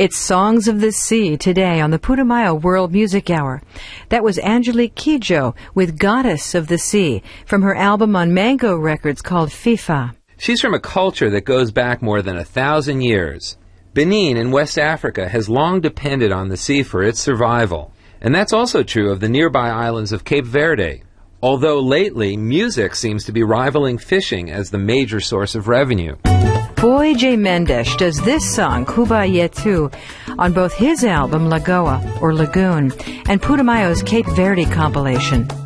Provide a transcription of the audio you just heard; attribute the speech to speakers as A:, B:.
A: It's Songs of the Sea today on the Putumayo World Music Hour. That was Angelique Kidjo with Goddess of the Sea from her album on Mango Records called FIFA.
B: She's from a culture that goes back more than 1,000 years. Benin in West Africa has long depended on the sea for its survival. And that's also true of the nearby islands of Cape Verde. Although lately, music seems to be rivaling fishing as the major source of revenue.
A: Boy J. Mendes does this song, Cuba Yetu, on both his album Lagoa, or Lagoon, and Putumayo's Cape Verde compilation.